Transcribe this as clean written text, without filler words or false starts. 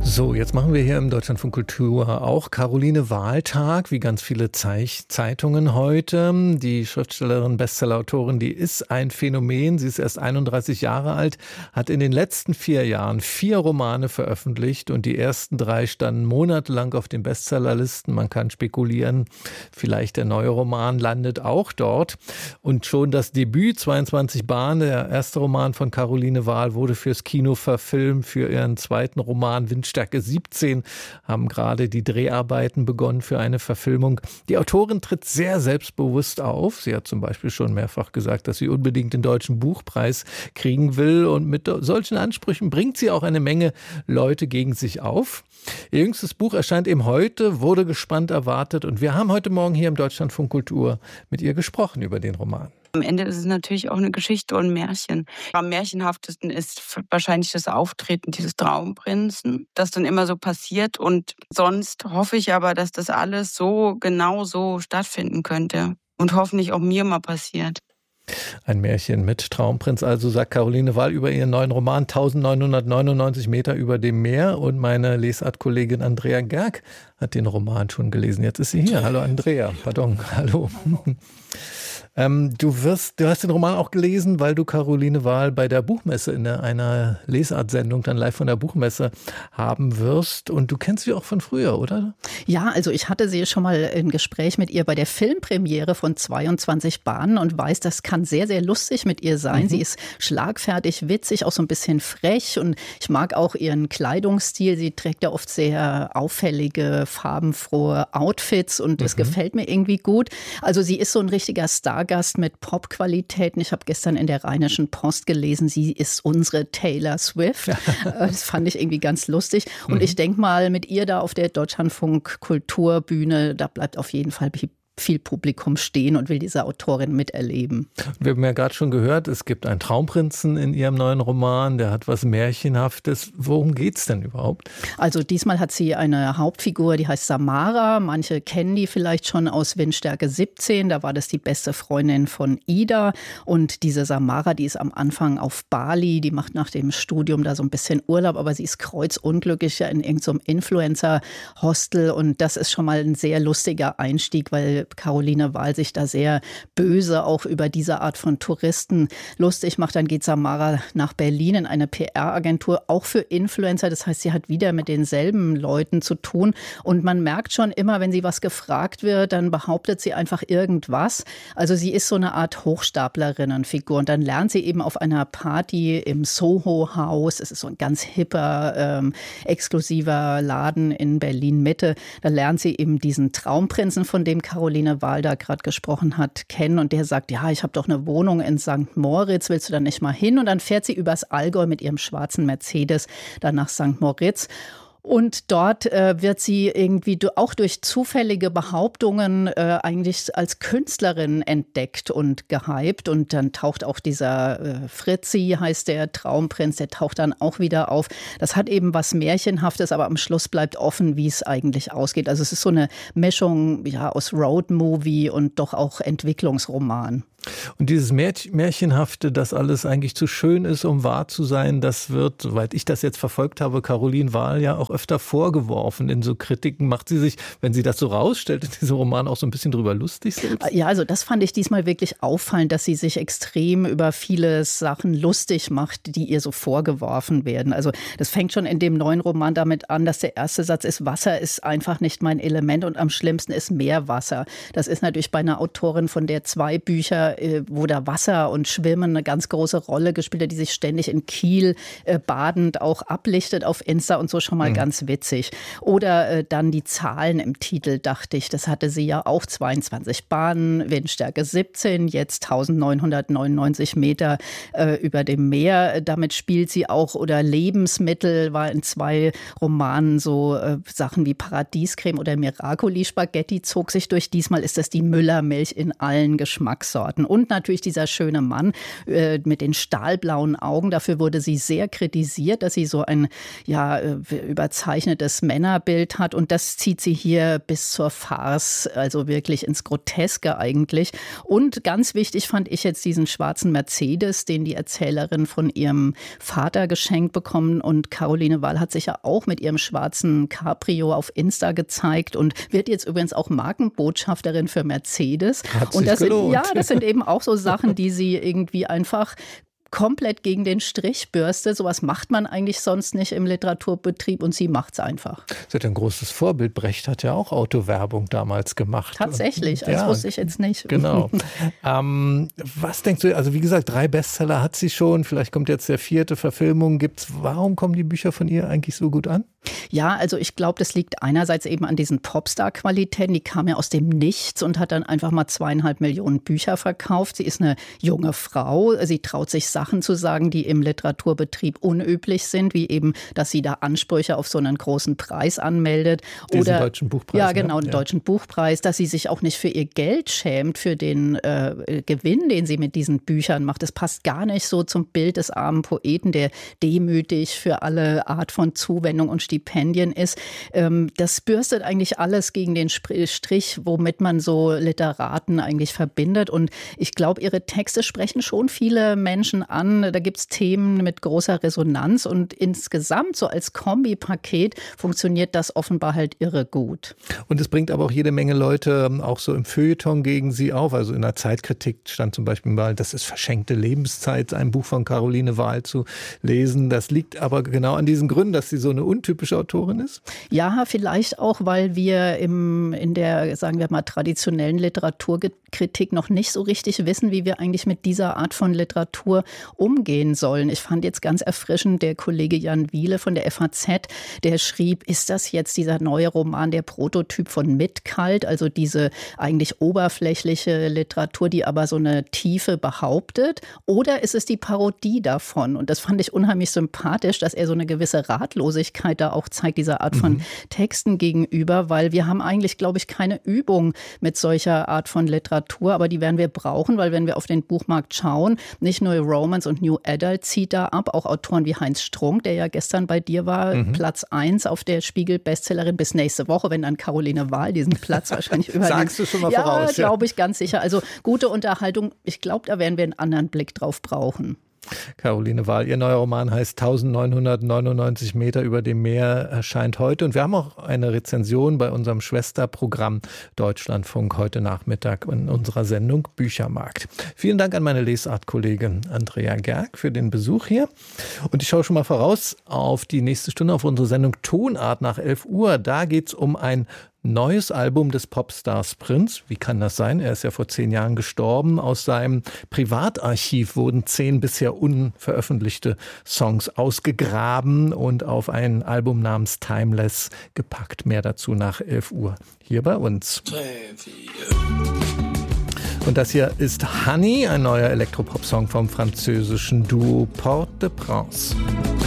So, jetzt machen wir hier im Deutschlandfunk Kultur auch Caroline-Wahl-Tag, wie ganz viele Zeitungen heute. Die Schriftstellerin, Bestsellerautorin, die ist ein Phänomen. Sie ist erst 31 Jahre alt, hat in den letzten 4 Jahren 4 Romane veröffentlicht und die ersten 3 standen monatelang auf den Bestsellerlisten. Man kann spekulieren, vielleicht der neue Roman landet auch dort. Und schon das Debüt 22 Bahnen, der erste Roman von Caroline Wahl, wurde fürs Kino verfilmt. Für ihren zweiten Roman Windstärke 17 haben gerade die Dreharbeiten begonnen für eine Verfilmung. Die Autorin tritt sehr selbstbewusst auf. Sie hat zum Beispiel schon mehrfach gesagt, dass sie unbedingt den Deutschen Buchpreis kriegen will. Und mit solchen Ansprüchen bringt sie auch eine Menge Leute gegen sich auf. Ihr jüngstes Buch erscheint eben heute, wurde gespannt erwartet. Und wir haben heute Morgen hier im Deutschlandfunk Kultur mit ihr gesprochen über den Roman. Am Ende ist es natürlich auch eine Geschichte und ein Märchen. Am märchenhaftesten ist wahrscheinlich das Auftreten dieses Traumprinzen, das dann immer so passiert. Und sonst hoffe ich aber, dass das alles so genau so stattfinden könnte und hoffentlich auch mir mal passiert. Ein Märchen mit Traumprinz, also sagt Caroline Wahl über ihren neuen Roman 1999 Meter über dem Meer. Und meine Lesartkollegin Andrea Gerg hat den Roman schon gelesen. Jetzt ist sie hier. Hallo Andrea, pardon, hallo. Du hast den Roman auch gelesen, weil du Caroline Wahl bei der Buchmesse in einer Lesartsendung dann live von der Buchmesse haben wirst. Und du kennst sie auch von früher, oder? Ja, also ich hatte sie schon mal im Gespräch mit ihr bei der Filmpremiere von 22 Bahnen und weiß, das kann sehr, sehr lustig mit ihr sein. Sie ist schlagfertig, witzig, auch so ein bisschen frech und ich mag auch ihren Kleidungsstil. Sie trägt ja oft sehr auffällige, farbenfrohe Outfits und das gefällt mir irgendwie gut. Also sie ist so ein richtiger Stargast mit Popqualitäten. Ich habe gestern in der Rheinischen Post gelesen, sie ist unsere Taylor Swift. Das fand ich irgendwie ganz lustig. Und ich denke mal, mit ihr da auf der Deutschlandfunk Kulturbühne, da bleibt auf jeden Fall viel Publikum stehen und will diese Autorin miterleben. Wir haben ja gerade schon gehört, es gibt einen Traumprinzen in ihrem neuen Roman, der hat was Märchenhaftes. Worum geht's denn überhaupt? Also diesmal hat sie eine Hauptfigur, die heißt Samara. Manche kennen die vielleicht schon aus Windstärke 17. Da war das die beste Freundin von Ida. Und diese Samara, die ist am Anfang auf Bali. Die macht nach dem Studium da so ein bisschen Urlaub, aber sie ist kreuzunglücklich ja in irgendeinem Influencer-Hostel. Und das ist schon mal ein sehr lustiger Einstieg, weil Caroline Wahl sich da sehr böse auch über diese Art von Touristen lustig macht. Dann geht Samara nach Berlin in eine PR-Agentur, auch für Influencer. Das heißt, sie hat wieder mit denselben Leuten zu tun. Und man merkt schon immer, wenn sie was gefragt wird, dann behauptet sie einfach irgendwas. Also sie ist so eine Art Hochstaplerinnenfigur. Und dann lernt sie eben auf einer Party im Soho-Haus, es ist so ein ganz hipper, exklusiver Laden in Berlin-Mitte, da lernt sie eben diesen Traumprinzen, von dem Caroline Wahl da gerade gesprochen hat, kennen. Und der sagt, ja, ich habe doch eine Wohnung in St. Moritz, willst du da nicht mal hin? Und dann fährt sie übers Allgäu mit ihrem schwarzen Mercedes dann nach St. Moritz. Und dort wird sie irgendwie auch durch zufällige Behauptungen eigentlich als Künstlerin entdeckt und gehypt. Und dann taucht auch dieser Fritzi, heißt der Traumprinz, der taucht dann auch wieder auf. Das hat eben was Märchenhaftes, aber am Schluss bleibt offen, wie es eigentlich ausgeht. Also es ist so eine Mischung ja, aus Roadmovie und doch auch Entwicklungsroman. Und dieses Märchenhafte, das alles eigentlich zu schön ist, um wahr zu sein, das wird, soweit ich das jetzt verfolgt habe, Caroline Wahl ja auch öfter vorgeworfen. In so Kritiken macht sie sich, wenn sie das so rausstellt, in diesem Roman auch so ein bisschen drüber lustig selbst. Ja, also das fand ich diesmal wirklich auffallend, dass sie sich extrem über viele Sachen lustig macht, die ihr so vorgeworfen werden. Also das fängt schon in dem neuen Roman damit an, dass der erste Satz ist, Wasser ist einfach nicht mein Element und am schlimmsten ist Meerwasser. Das ist natürlich bei einer Autorin, von der 2 Bücher wo da Wasser und Schwimmen eine ganz große Rolle gespielt hat, die sich ständig in Kiel badend auch ablichtet auf Insta und so schon mal ganz witzig. Oder dann die Zahlen im Titel, dachte ich, das hatte sie ja auch 22 Bahnen, Windstärke 17, jetzt 1999 Meter über dem Meer. Damit spielt sie auch, oder Lebensmittel, war in 2 Romanen so Sachen wie Paradiescreme oder Miracoli Spaghetti zog sich durch. Diesmal ist das die Müllermilch in allen Geschmackssorten. heiraten. Und natürlich dieser schöne Mann mit den stahlblauen Augen. Dafür wurde sie sehr kritisiert, dass sie so ein überzeichnetes Männerbild hat. Und das zieht sie hier bis zur Farce, also wirklich ins Groteske eigentlich. Und ganz wichtig fand ich jetzt diesen schwarzen Mercedes, den die Erzählerin von ihrem Vater geschenkt bekommen. Und Caroline Wahl hat sich ja auch mit ihrem schwarzen Cabrio auf Insta gezeigt und wird jetzt übrigens auch Markenbotschafterin für Mercedes. Hat sich und gelohnt. das sind eben auch so Sachen, die sie irgendwie einfach komplett gegen den Strich bürstet. Sowas macht man eigentlich sonst nicht im Literaturbetrieb und sie macht es einfach. Sie hat ein großes Vorbild. Brecht hat ja auch Autowerbung damals gemacht. Tatsächlich, das wusste ich jetzt nicht. Genau. Was denkst du, also wie gesagt, 3 Bestseller hat sie schon, vielleicht kommt jetzt der 4. Verfilmung. Warum kommen die Bücher von ihr eigentlich so gut an? Ja, also ich glaube, das liegt einerseits eben an diesen Popstar-Qualitäten. Die kam ja aus dem Nichts und hat dann einfach mal 2,5 Millionen Bücher verkauft. Sie ist eine junge Frau. Sie traut sich Sachen zu sagen, die im Literaturbetrieb unüblich sind, wie eben, dass sie da Ansprüche auf so einen großen Preis anmeldet. Diesen Deutschen Buchpreis. Ja, genau, den Deutschen Buchpreis, dass sie sich auch nicht für ihr Geld schämt, für den Gewinn, den sie mit diesen Büchern macht. Das passt gar nicht so zum Bild des armen Poeten, der demütig für alle Art von Zuwendung und Stipendien ist. Das bürstet eigentlich alles gegen den Strich, womit man so Literaten eigentlich verbindet. Und ich glaube, ihre Texte sprechen schon viele Menschen an. Da gibt es Themen mit großer Resonanz. Und insgesamt, so als Kombipaket, funktioniert das offenbar halt irre gut. Und es bringt aber auch jede Menge Leute auch so im Feuilleton gegen sie auf. Also in der Zeitkritik stand zum Beispiel mal, das ist verschenkte Lebenszeit, ein Buch von Caroline Wahl zu lesen. Das liegt aber genau an diesen Gründen, dass sie so eine untypische Autorin ist? Ja, vielleicht auch, weil wir in der, sagen wir mal, traditionellen Literaturkritik noch nicht so richtig wissen, wie wir eigentlich mit dieser Art von Literatur umgehen sollen. Ich fand jetzt ganz erfrischend, der Kollege Jan Wiele von der FAZ, der schrieb, ist das jetzt dieser neue Roman der Prototyp von Mitkalt, also diese eigentlich oberflächliche Literatur, die aber so eine Tiefe behauptet, oder ist es die Parodie davon? Und das fand ich unheimlich sympathisch, dass er so eine gewisse Ratlosigkeit da auch zeigt, dieser Art von Texten gegenüber, weil wir haben eigentlich, glaube ich, keine Übung mit solcher Art von Literatur, aber die werden wir brauchen, weil wenn wir auf den Buchmarkt schauen, nicht nur Romance und New Adult zieht da ab, auch Autoren wie Heinz Strunk, der ja gestern bei dir war, Platz 1 auf der Spiegel-Bestsellerin bis nächste Woche, wenn dann Caroline Wahl diesen Platz wahrscheinlich übernimmt. Sagst du schon mal voraus? Ja, glaube ich ganz sicher. Also gute Unterhaltung, ich glaube, da werden wir einen anderen Blick drauf brauchen. Caroline Wahl, ihr neuer Roman heißt 1999 Meter über dem Meer, erscheint heute. Und wir haben auch eine Rezension bei unserem Schwesterprogramm Deutschlandfunk heute Nachmittag in unserer Sendung Büchermarkt. Vielen Dank an meine Lesart-Kollegin Andrea Gerg für den Besuch hier. Und ich schaue schon mal voraus auf die nächste Stunde, auf unsere Sendung Tonart nach 11 Uhr. Da geht es um ein neues Album des Popstars Prince. Wie kann das sein? Er ist ja vor 10 Jahren gestorben. Aus seinem Privatarchiv wurden 10 bisher unveröffentlichte Songs ausgegraben und auf ein Album namens Timeless gepackt. Mehr dazu nach 11 Uhr hier bei uns. Und das hier ist Honey, ein neuer Elektropop-Song vom französischen Duo Port de Prince.